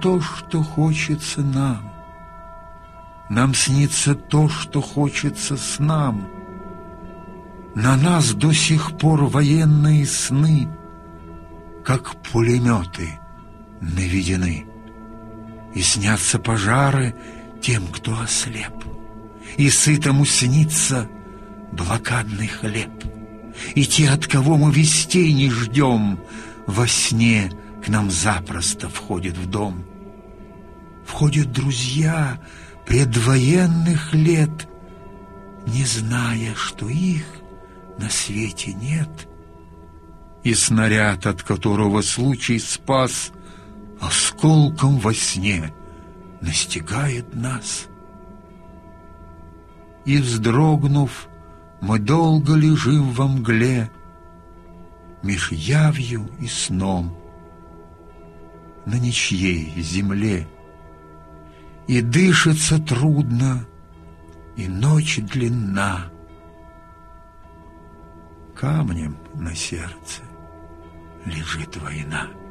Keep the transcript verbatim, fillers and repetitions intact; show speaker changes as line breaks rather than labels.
то, что хочется нам. Нам снится то, что хочется снам. На нас до сих пор военные сны, как пулеметы, наведены. И снятся пожары тем, кто ослеп, и сытому снится блокадный хлеб. И те, от кого мы вестей не ждем, во сне к нам запросто входят в дом. Входят друзья предвоенных лет, не зная, что их на свете нет. И снаряд, от которого случай спас, осколком во сне настигает нас. И, вздрогнув, мы долго лежим во мгле меж явью и сном на ничьей земле. И дышится трудно, и ночь длинна. Камнем на сердце лежит война.